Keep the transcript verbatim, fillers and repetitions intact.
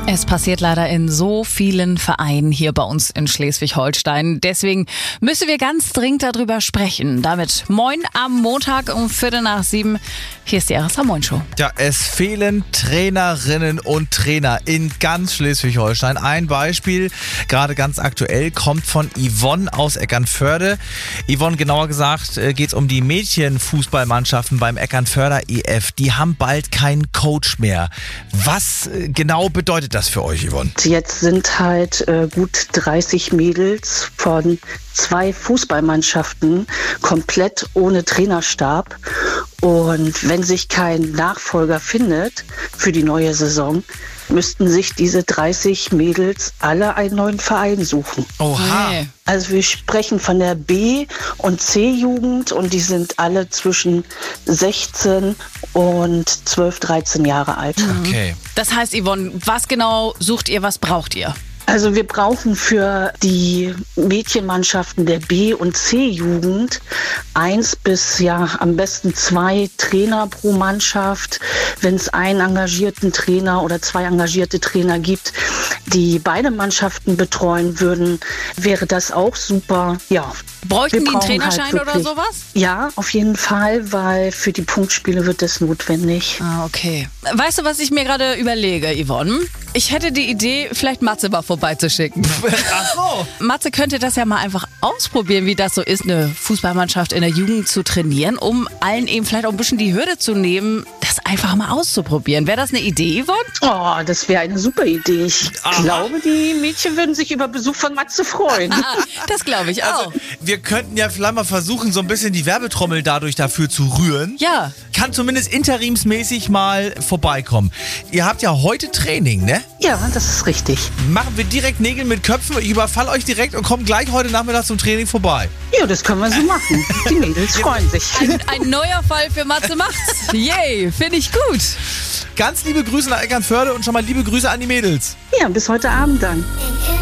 Es passiert leider in so vielen Vereinen hier bei uns in Schleswig-Holstein. Deswegen müssen wir ganz dringend darüber sprechen. Damit moin am Montag um Viertel nach sieben. Hier ist die R S A Moin Show. Ja, es fehlen Trainerinnen und Trainer in ganz Schleswig-Holstein. Ein Beispiel, gerade ganz aktuell, kommt von Yvonne aus Eckernförde. Yvonne, genauer gesagt, geht es um die Mädchenfußballmannschaften beim Eckernförder E F. Die haben bald keinen Coach mehr. Was genau bedeutet das für euch, Yvonne? Jetzt sind halt äh, gut dreißig Mädels von zwei Fußballmannschaften komplett ohne Trainerstab. Und wenn sich kein Nachfolger findet für die neue Saison, müssten sich diese dreißig Mädels alle einen neuen Verein suchen. Oha. Nee. Also wir sprechen von der B- und C-Jugend und die sind alle zwischen sechzehn und zwölf, dreizehn Jahre alt. Okay. Das heißt, Yvonne, was genau sucht ihr, was braucht ihr? Also wir brauchen für die Mädchenmannschaften der B- und C-Jugend eins bis ja am besten zwei Trainer pro Mannschaft. Wenn es einen engagierten Trainer oder zwei engagierte Trainer gibt, die beide Mannschaften betreuen würden, wäre das auch super. Ja. Bräuchten die einen brauchen Trainerschein halt oder wirklich- sowas? Ja, auf jeden Fall, weil für die Punktspiele wird das notwendig. Ah, okay. Weißt du, was ich mir gerade überlege, Yvonne? Ich hätte die Idee, vielleicht Matze mal vorbeizuschicken. Ach so. Matze könnte das ja mal einfach ausprobieren, wie das so ist, eine Fußballmannschaft in der Jugend zu trainieren, um allen eben vielleicht auch ein bisschen die Hürde zu nehmen, das einfach mal auszuprobieren. Wäre das eine Idee, Yvonne? Oh, das wäre eine super Idee. Ich Aha. glaube, die Mädchen würden sich über Besuch von Matze freuen. Ah, das glaube ich auch. Also, wir könnten ja vielleicht mal versuchen, so ein bisschen die Werbetrommel dadurch dafür zu rühren. Ja. Kann zumindest interimsmäßig mal vorbeikommen. Ihr habt ja heute Training, ne? Ja, das ist richtig. Machen wir direkt Nägel mit Köpfen. Ich überfall euch direkt und komme gleich heute Nachmittag zum Training vorbei. Ja, das können wir so machen. Die Mädels freuen sich. Ein, ein neuer Fall für Matze macht's. Yay, finde ich gut. Ganz liebe Grüße nach Eckernförde und schon mal liebe Grüße an die Mädels. Ja, bis heute Abend dann.